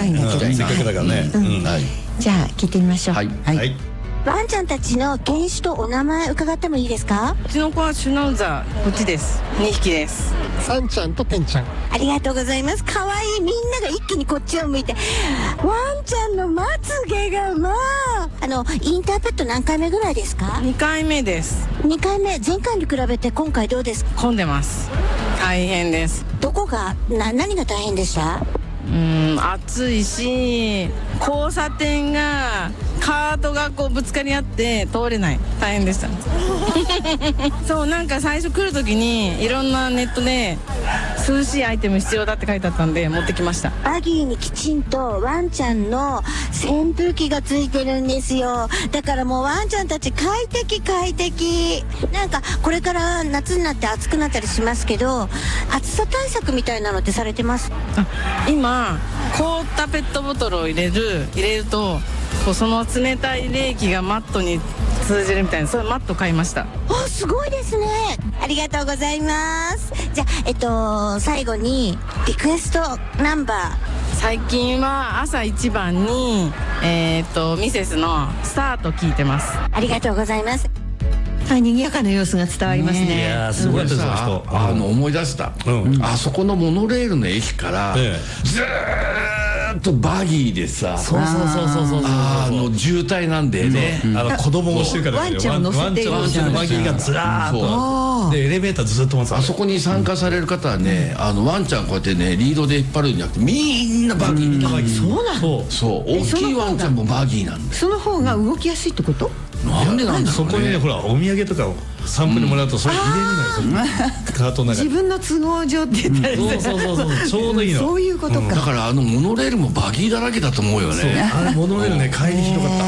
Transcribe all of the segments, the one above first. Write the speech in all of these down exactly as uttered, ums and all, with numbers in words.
いんだけど、 せっかくだからね。 じゃあ聞いてみましょう。 はい。 ワンちゃんたちの犬種とお名前伺ってもいいですか？ うちの子はシュナウザー、こっちです。にひきです。 サンちゃんとテンちゃん。 ありがとうございます。可愛い。みんなが一気にこっちを向いて、ワンちゃんのまつげがまあ、あのインターペット何回目ぐらいですか？ にかいめです。 にかいめ。前回に比べて今回どうですか？ 混んでます。大変です。 どこがな何が大変でした？ うーん、暑いし、交差点がカートがこうぶつかり合って通れない。大変でした。そうなんか最初来る時にいろんなネットで涼しいアイテム必要だって書いてあったんで持ってきました。 バギーにきちんとワンちゃんの扇風機がついてるんですよ。だからもうワンちゃんたち快適快適。なんかこれから夏になって暑くなったりしますけど、暑さ対策みたいなのってされてます？ あ、今凍ったペットボトルを入れる入れるとこうその冷たい冷気がマットに通じるみたいな、そういうマット買いました。 あ、すごいですね。ありがとうございます。じゃあえっと最後にリクエストナンバー。 最近は朝一番にえー、っとミセスのスタート聞いてます。 ありがとうございます。 はい、賑やかな様子が伝わりますね。 いやすごいですよ。 あの思い出した。あそこのモノレールの駅からずーっとバギーでさ、 そうそうそうそうそう、 あの渋滞なんでね。 あの子供もしてるからワンちゃん乗せてるワンちゃんのバギーがずらーっとでエレベーターずっと待つ。 あそこに参加される方はね、あのワンちゃんこうやってねリードで引っ張るんじゃなくてみんなバギー。 そうなの？ そう大きいワンちゃんもバギーなんです。 その方が動きやすいってこと？ なんでなんだろうね。 そこにねほらお土産とかをサンプルもらうとそれ入れるのよ、カートの中に。 自分の都合上って言ったりそうそうそうそう、ちょうどいいの。 そういうことか。 だからあのモノレールもバギーだらけだと思うよね。 あれモノレールね帰りひどかった。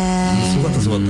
すごかったすごかった。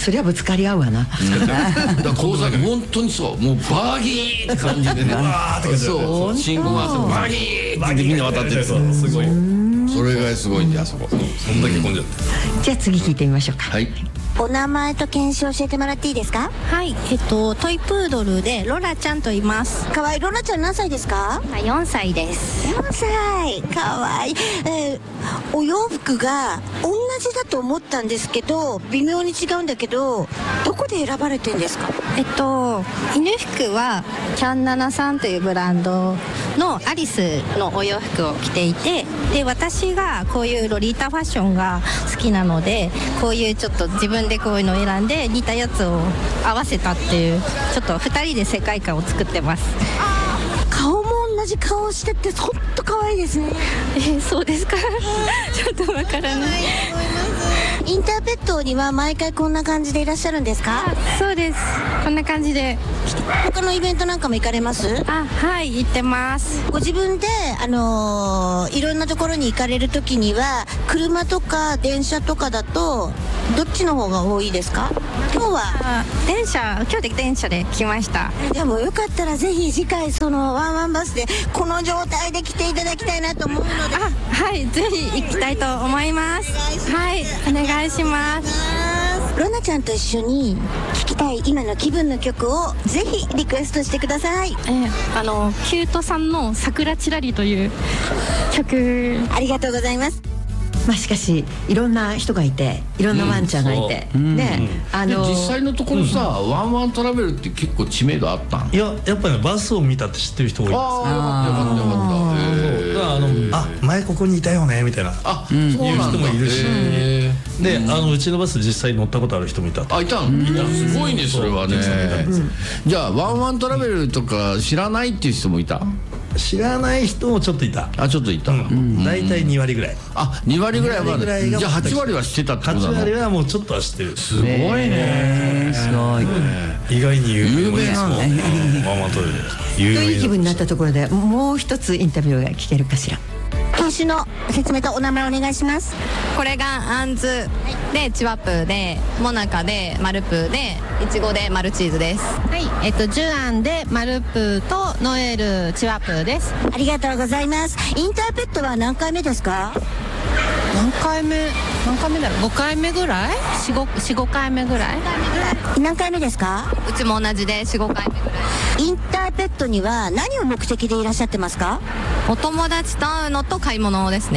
そりゃぶつかり合うわな。 だから交差点本当にそう、もうバギーって感じでね。 わーって感じで。 そう信号があってバギーってみんな渡ってる。 すごい。 それがすごいんであそこ。そんだけ混んじゃって。 じゃあ次聞いてみましょうか。 はい。 お名前と犬種教えてもらっていいですか？ はい、えっとトイプードルでロラちゃんと言います。 かわいい。ロラちゃん何歳ですか？ よんさいです。 よんさい。かわいい。えー、お洋服が同じだと思ったんですけど微妙に違うんだけど、どこで選ばれてんですか？ えっと犬服はキャンナナさんというブランドのアリスのお洋服を着ていて、で私がこういうロリータファッションが好きなので、こういうちょっと自分でこういうのを選んで似たやつを合わせたっていう、ちょっとふたりで世界観を作ってます。 顔も同じ顔しててほんと可愛いですね。 えー、そうですか。ちょっとわからない。 インターペットには毎回こんな感じでいらっしゃるんですか？ そうです。こんな感じで。 他のイベントなんかも行かれます？ あ、はい、行ってます。 ご自分であのー、いろんなところに行かれるときには車とか電車とかだとどっちの方が多いですか？今日はあ電車、今日で電車で来ました。 でもよかったらぜひ次回そのワンワンバスでこの状態で来ていただきたいなと思うので。 あ、はい、ぜひ行きたいと思います。はい、お願いします。 ロナちゃんと一緒に聴きたい今の気分の曲をぜひリクエストしてください。 えー、あのキュートさんの桜ちらりという曲。 ありがとうございます。 まあしかしいろんな人がいていろんなワンちゃんがいて、 うん、 ね、 あの実際のところさ、うん、ワンワントラベルって結構知名度あったん？ いややっぱり、ね、バスを見たって知ってる人多いです。 ああよかったよかったよかった。 だからあのあ前ここにいたよねみたいなあいう人もいるし、であのうちのバス実際乗ったことある人もいた。 あいたん？いた。すごいねそれはね。じゃあワンワントラベルとか知らないっていう人もいた？ 知らない人もちょっといた。 あちょっといた。 大体にわりぐらい。 あにわりぐらいはじゃあはちわりは知ってたってことなの？ はちわりはもうちょっとは知ってる。 すごいね。 すごい。 意外に有名なの。 ワンワントラベル。という気分になったところでもう一つインタビューが聞けるかしら。 犬種の説明とお名前お願いします。 これがアンズでチワプーでモナカでマルプーでイチゴでマルチーズです。 はい、えっとジュアンでマルプーとノエルチワプーです。 ありがとうございます。インターペットは何回目ですか？ 何回目何回目だろう。ごかいめぐらい ?よん、ごかいめぐらい。 何回目ですか？ うちも同じでよん、ごかいめぐらい。 インターペットには何を目的でいらっしゃってますか？ お友達と会うのと買い物ですね。